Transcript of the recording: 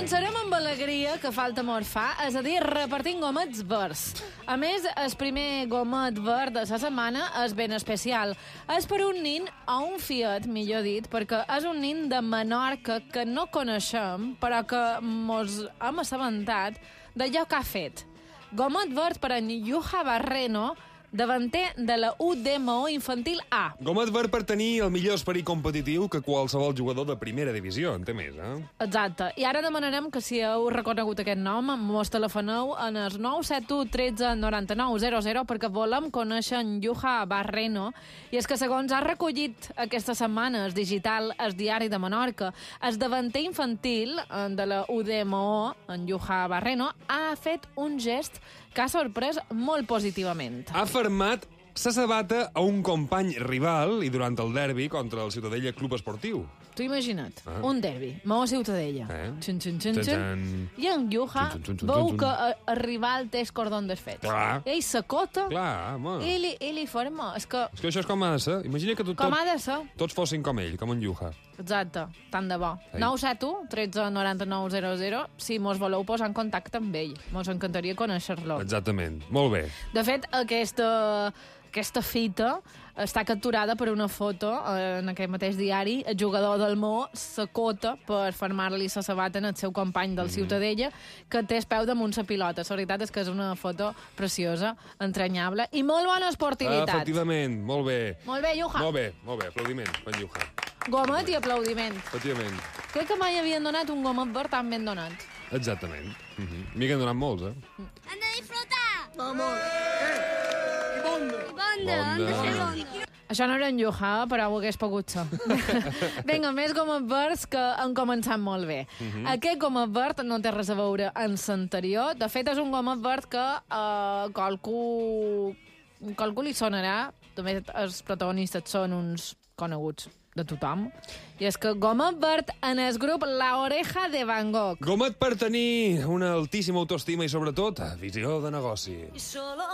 Començarem amb alegria, que falta molt fa, és a dir, repartint gomets verds. A més, el primer gomet verd de la setmana és ben especial. És per un nin, o un fiet, millor dit, perquè és un nin de Menorca que no coneixem, però que mos hem assabentat d'allò que ha fet. Gomet verd per en Yuha Barreno, davanter de la UDMO infantil A. Gomet verd per tenir el millor esperit competitiu que qualsevol jugador de primera divisió, en té més, Exacte. I ara demanarem que si heu reconegut aquest nom, mos telefoneu en el 971 13 99 00 perquè volem conèixer en Yuha Barreno. I és que, segons ha recollit aquesta setmana el digital El Diari de Menorca, el davanter infantil de la UDMO, en Yuha Barreno, ha fet un gest que ha sorprès molt positivament. Ha fermat sa sabata a un company rival i durant el derbi contra el Ciutadella Club Esportiu. Tu imagina't, un derbi, Maó Ciutadella. Xun, xun, xun, xun. I en Yuha veu que el rival té el cordó desfet. Clar. Ell s'acota i li forma. És que això és com ha de ser. Imagina que com ha de ser. Tots fossin com ell, com en Yuha. Exacte, tant de bo. 971 13 99 00 si mos voleu posar en contacte amb ell. Mos encantaria conèixer-lo. Exactament, molt bé. De fet, aquesta fita està capturada per una foto en aquest mateix diari. El jugador del Maó s'acota per fermar-li la sabata en el seu company del Ciutadella, que té el peu damunt la pilota. La veritat és que és una foto preciosa, entranyable i molt bona esportivitat. Efectivament, molt bé. Molt bé, Yuha. Molt bé, aplaudiment, en Yuha. Gomet i aplaudiment. Efectivament. Crec que mai havien donat un gomet verd tan ben donat. Exactament. M'hi han donat molts, Han de disfrutar! Vamos. I bonda. Han de ser bonda. Això no era en Yuha, però ho hagués pogut ser. Vinga, més gomet verds que han començat molt bé. Aquest gomet verd no té res a veure amb l'anterior. De fet, és un gomet verd que qualcú li sonarà. També els protagonistes són uns coneguts de tothom. I és que gomet verd en el grup La Oreja de Van Gogh. Gomet per tenir una altíssima autoestima i, sobretot, visió de negoci.